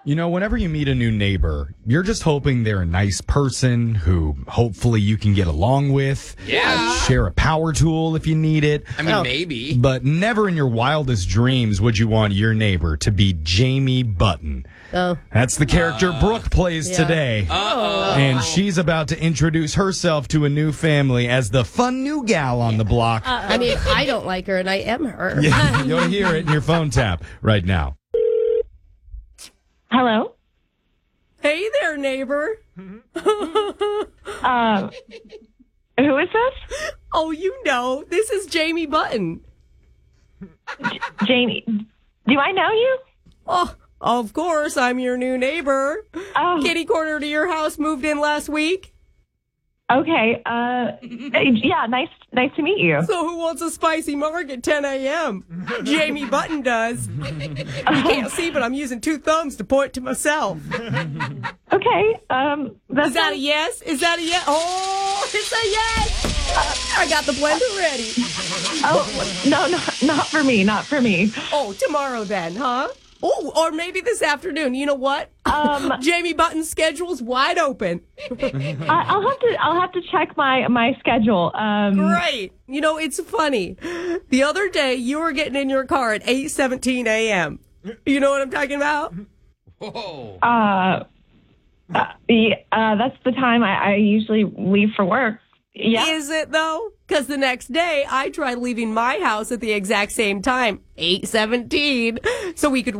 You know, whenever you meet a new neighbor, you're just hoping they're a nice person who hopefully you can get along with. Yeah. Share a power tool if you need it. I mean, maybe. But never in your wildest dreams would you want your neighbor to be Jamie Button. Oh. That's the character Brooke plays today. Uh-oh. And she's about to introduce herself to a new family as the fun new gal on the block. I mean, I don't like her, and I am her. Yeah, you'll hear it in your phone tap right now. Hello? Hey there, neighbor. Who is this? Oh, you know, this is Jamie Button. Jamie. Do I know you? Oh, of course, I'm your new neighbor. Oh, Kitty corner to your house moved in last week. okay. Yeah, nice to meet you. So who wants a spicy marg at 10 a.m.? Jamie Button does. You can't see, but I'm using 2 thumbs to point to myself. Okay. Is that a yes? Is that a yes? Oh, it's a yes! I got the blender ready. Oh, no, not for me. Not for me. Oh, tomorrow then, huh? Oh, or maybe this afternoon. You know what? Jamie Button's schedule's wide open. I'll have to check my schedule. Great. You know, it's funny. The other day, you were getting in your car at 8:17 a.m. You know what I'm talking about? Whoa. That's the time I usually leave for work. Yeah. Is it, though? Because the next day, I tried leaving my house at the exact same time, 8:17, so we could